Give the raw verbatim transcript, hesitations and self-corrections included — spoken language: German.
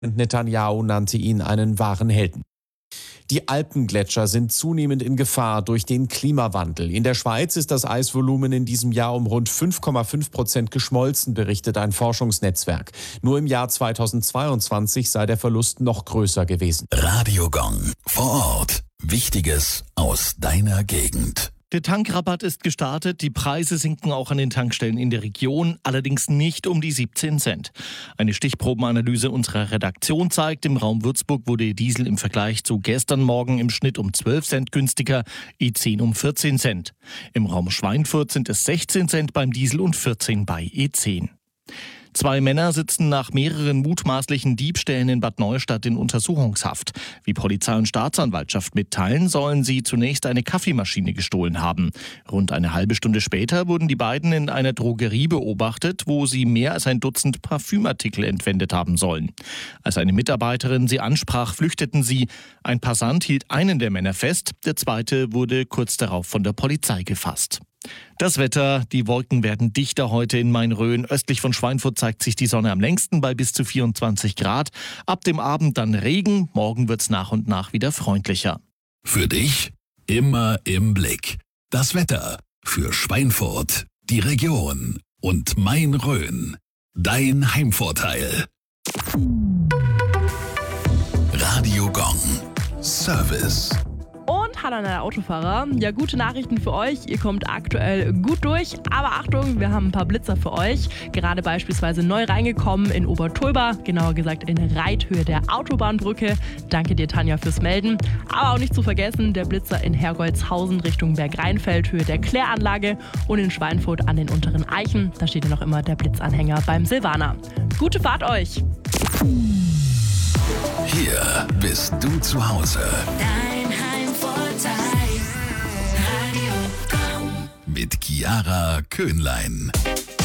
Netanyahu nannte ihn einen wahren Helden. Die Alpengletscher sind zunehmend in Gefahr durch den Klimawandel. In der Schweiz ist das Eisvolumen in diesem Jahr um rund fünf Komma fünf Prozent geschmolzen, berichtet ein Forschungsnetzwerk. Nur im Jahr zweitausendzweiundzwanzig sei der Verlust noch größer gewesen. Radio Gong vor Ort. Wichtiges aus deiner Gegend. Der Tankrabatt ist gestartet, die Preise sinken auch an den Tankstellen in der Region, allerdings nicht um die siebzehn Cent. Eine Stichprobenanalyse unserer Redaktion zeigt, im Raum Würzburg wurde Diesel im Vergleich zu gestern Morgen im Schnitt um zwölf Cent günstiger, E zehn um vierzehn Cent. Im Raum Schweinfurt sind es sechzehn Cent beim Diesel und vierzehn bei E zehn. Zwei Männer sitzen nach mehreren mutmaßlichen Diebstählen in Bad Neustadt in Untersuchungshaft. Wie Polizei und Staatsanwaltschaft mitteilen, sollen sie zunächst eine Kaffeemaschine gestohlen haben. Rund eine halbe Stunde später wurden die beiden in einer Drogerie beobachtet, wo sie mehr als ein Dutzend Parfümartikel entwendet haben sollen. Als eine Mitarbeiterin sie ansprach, flüchteten sie. Ein Passant hielt einen der Männer fest, der zweite wurde kurz darauf von der Polizei gefasst. Das Wetter, die Wolken werden dichter heute in Main-Rhön. Östlich von Schweinfurt zeigt sich die Sonne am längsten bei bis zu vierundzwanzig Grad. Ab dem Abend dann Regen, morgen wird's nach und nach wieder freundlicher. Für dich immer im Blick. Das Wetter für Schweinfurt, die Region und Main-Rhön. Dein Heimvorteil. Radio Gong. Service. Und hallo an alle Autofahrer. Ja, gute Nachrichten für euch. Ihr kommt aktuell gut durch. Aber Achtung, wir haben ein paar Blitzer für euch. Gerade beispielsweise neu reingekommen in Obertolba, genauer gesagt in Reithöhe der Autobahnbrücke. Danke dir, Tanja, fürs Melden. Aber auch nicht zu vergessen, der Blitzer in Hergolzhausen Richtung Bergrheinfeld, Höhe der Kläranlage und in Schweinfurt an den Unteren Eichen. Da steht ja noch immer der Blitzanhänger beim Silvaner. Gute Fahrt euch! Hier bist du zu Hause. Dein Heimvorteil. Radio Gong. Mit Chiara Köhnlein.